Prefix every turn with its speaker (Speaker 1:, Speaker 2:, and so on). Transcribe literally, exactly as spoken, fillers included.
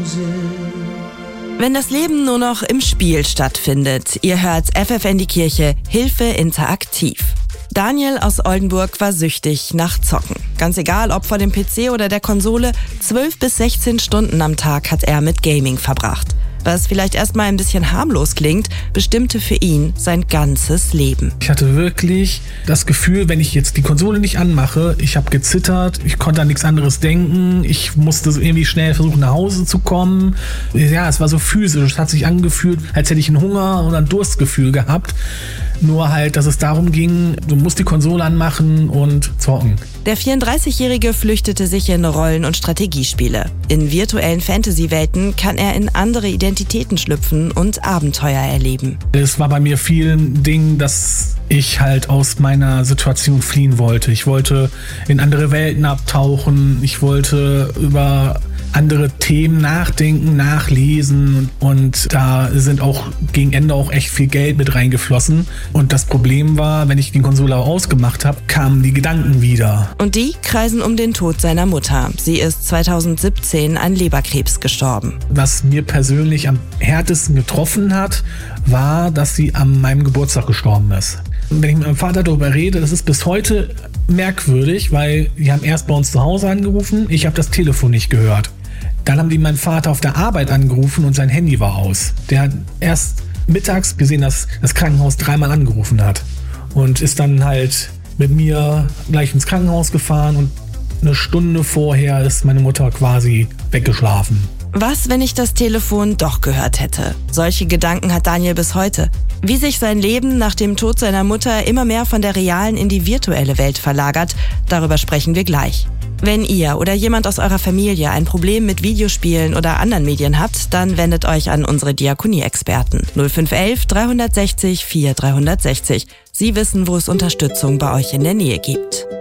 Speaker 1: Wenn das Leben nur noch im Spiel stattfindet, ihr hört F F N die Kirche, Hilfe interaktiv. Daniel aus Oldenburg war süchtig nach Zocken. Ganz egal, ob vor dem P C oder der Konsole, zwölf bis sechzehn Stunden am Tag hat er mit Gaming verbracht. Was vielleicht erstmal ein bisschen harmlos klingt, bestimmte für ihn sein ganzes Leben.
Speaker 2: Ich hatte wirklich das Gefühl, wenn ich jetzt die Konsole nicht anmache, ich habe gezittert, ich konnte an nichts anderes denken, ich musste irgendwie schnell versuchen, nach Hause zu kommen. Ja, es war so physisch, es hat sich angefühlt, als hätte ich einen Hunger- oder ein Durstgefühl gehabt. Nur halt, dass es darum ging, du musst die Konsole anmachen und zocken.
Speaker 1: Der vierunddreißigjährige flüchtete sich in Rollen- und Strategiespiele. In virtuellen Fantasy-Welten kann er in andere Identitäten schlüpfen und Abenteuer erleben.
Speaker 2: Es war bei mir viel ein Ding, dass ich halt aus meiner Situation fliehen wollte. Ich wollte in andere Welten abtauchen, ich wollte über andere Themen nachdenken, nachlesen und da sind auch gegen Ende auch echt viel Geld mit reingeflossen. Und das Problem war, wenn ich die Konsole ausgemacht habe, kamen die Gedanken wieder.
Speaker 1: Und die kreisen um den Tod seiner Mutter. Sie ist zweitausendsiebzehn an Leberkrebs gestorben.
Speaker 2: Was mir persönlich am härtesten getroffen hat, war, dass sie an meinem Geburtstag gestorben ist. Und wenn ich mit meinem Vater darüber rede, das ist bis heute merkwürdig, weil die haben erst bei uns zu Hause angerufen, ich habe das Telefon nicht gehört. Dann haben die meinen Vater auf der Arbeit angerufen und sein Handy war aus. Der hat erst mittags gesehen, dass das Krankenhaus dreimal angerufen hat und ist dann halt mit mir gleich ins Krankenhaus gefahren und eine Stunde vorher ist meine Mutter quasi weggeschlafen.
Speaker 1: Was, wenn ich das Telefon doch gehört hätte? Solche Gedanken hat Daniel bis heute. Wie sich sein Leben nach dem Tod seiner Mutter immer mehr von der realen in die virtuelle Welt verlagert, darüber sprechen wir gleich. Wenn ihr oder jemand aus eurer Familie ein Problem mit Videospielen oder anderen Medien habt, dann wendet euch an unsere Diakonie-Experten. null fünf eins eins drei sechs null vier drei sechs null. Sie wissen, wo es Unterstützung bei euch in der Nähe gibt.